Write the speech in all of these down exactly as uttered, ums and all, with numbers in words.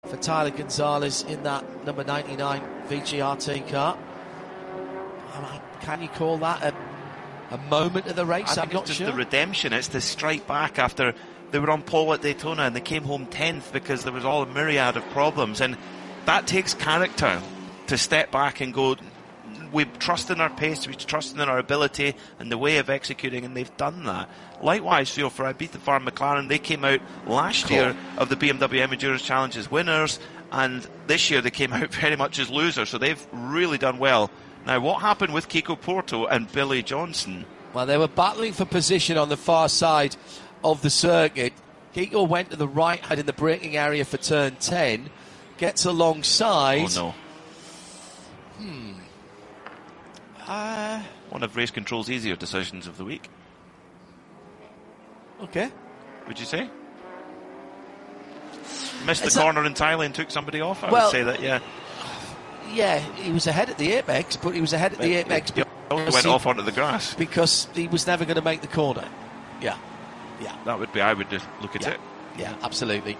for Tyler Gonzalez in that number ninety-nine V G R T car. Can you call that a, a moment of the race? I I'm think not it's just sure. the redemption. It's the strike back after they were on pole at Daytona and they came home tenth because there was all a myriad of problems, and that takes character to step back and go, we trust in our pace, we trust in our ability and the way of executing, and they've done that. Likewise, feel for Ibiza Farm McLaren. They came out last cool. year of the B M W M Endurance Challenge as winners, and this year they came out very much as losers, so they've really done well. Now, what happened with Kiko Porto and Billy Johnson? Well, they were battling for position on the far side of the circuit. Kiko went to the right hand in the braking area for turn ten, gets alongside. Oh, no. Hmm. Uh, One of Race Control's easier decisions of the week. Okay. Would you say? Missed It's the a, corner entirely and took somebody off? I well, would say that, yeah. Yeah, he was ahead at the apex, but he was ahead at the it, apex. He went he, off onto the grass. Because he was never going to make the corner. Yeah. Yeah. That would be, I would just look at yeah. it. Yeah, absolutely.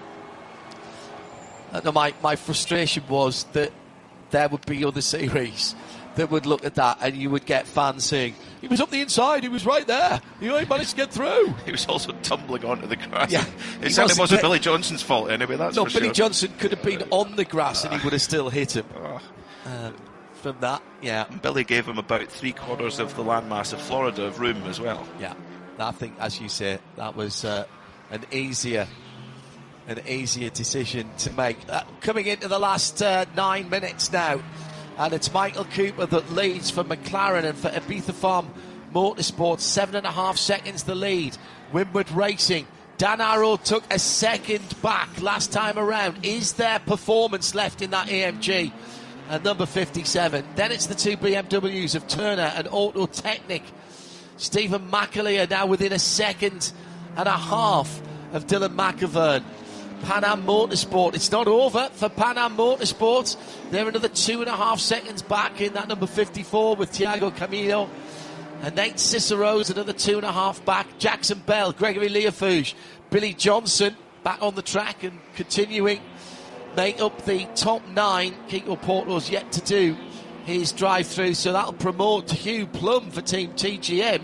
Uh, no, my, my frustration was that there would be other series that would look at that and you would get fans saying, he was up the inside, he was right there, you know, he managed to get through. He was also tumbling onto the grass. Yeah, it certainly wasn't Billy Johnson's fault anyway, that's no, for Billy sure. Johnson could have been on the grass and he would have still hit him. Oh. Um, from that, yeah. Billy gave him about three quarters of the landmass of Florida of room as well. Yeah, I think, as you say, that was uh, an easier an easier decision to make. Uh, coming into the last uh, nine minutes now, and it's Michael Cooper that leads for McLaren, and for Ibiza Farm Motorsports, seven and a half seconds the lead. Windward Racing, Dan Arrow took a second back last time around. Is there performance left in that A M G? At number fifty-seven. Then it's the two B M Ws of Turner and Auto Technic. Stephen McAleer now within a second and a half of Dylan McIvern. Pan Am Motorsport, it's not over for Pan Am Motorsport. They're another two and a half seconds back in that number fifty-four with Thiago Camilo. And Nate Cicero's another two and a half back. Jackson Bell, Gregory Leofouge, Billy Johnson back on the track and continuing. Make up the top nine. Kiko Porto's yet to do his drive-through, so that'll promote Hugh Plum for Team T G M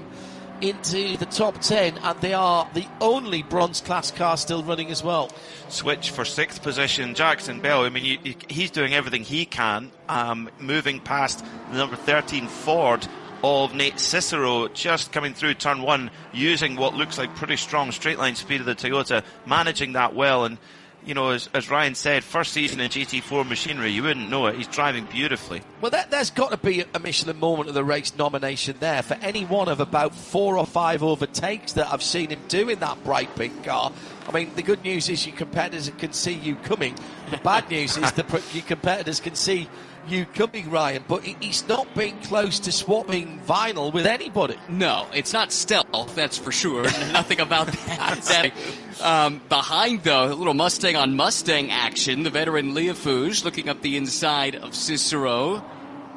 into the top ten, and they are the only bronze class car still running as well. Switch for sixth position, Jackson Bell. I mean, you, you, he's doing everything he can, um, moving past the number thirteen Ford of Nate Cicero, just coming through turn one, using what looks like pretty strong straight line speed of the Toyota, managing that well. And you know, as, as Ryan said, first season in G T four machinery, you wouldn't know it. He's driving beautifully. Well, that, there's got to be a Michelin Moment of the Race nomination there for any one of about four or five overtakes that I've seen him do in that bright pink car. I mean, the good news is your competitors can see you coming. The bad news is that your competitors can see you coming, Ryan, but he's not been close to swapping vinyl with anybody. No, it's not stealth, that's for sure. Nothing about that. that um, behind, though, a little Mustang on Mustang action. The veteran Leofouge looking up the inside of Cicero.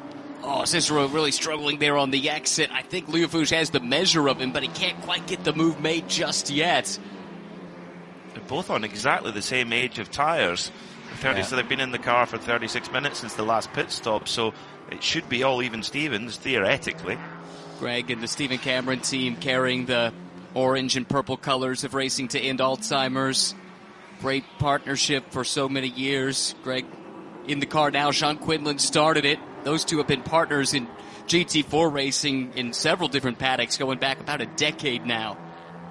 Oh, Cicero really struggling there on the exit. I think Leofouge has the measure of him, but he can't quite get the move made just yet. They're both on exactly the same age of tyres. thirty, yeah. So they've been in the car for thirty-six minutes since the last pit stop, so it should be all even Stevens, theoretically. Greg and the Stephen Cameron team carrying the orange and purple colors of Racing to End Alzheimer's. Great partnership for so many years. Greg in the car now. Sean Quinlan started it. Those two have been partners in G T four racing in several different paddocks going back about a decade now.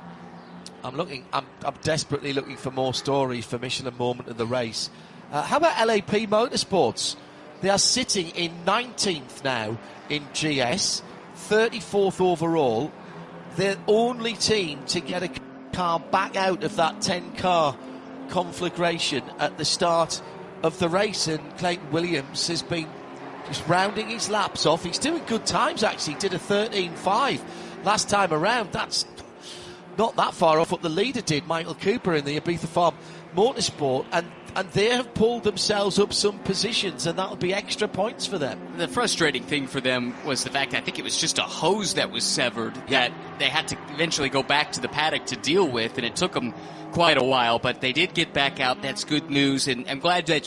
I'm looking. I'm, I'm desperately looking for more stories for Michelin Moment of the Race. Uh, how about L A P Motorsports? They are sitting in nineteenth now in G S, thirty-fourth overall. They're the only team to get a car back out of that ten-car conflagration at the start of the race, and Clayton Williams has been just rounding his laps off. He's doing good times, actually. He did a thirteen five last time around. That's not that far off what the leader did, Michael Cooper, in the Ibiza Farm Motorsport, and, and they have pulled themselves up some positions, and that'll be extra points for them. The frustrating thing for them was the fact that I think it was just a hose that was severed that they had to eventually go back to the paddock to deal with, and it took them quite a while, but they did get back out. That's good news, and I'm glad that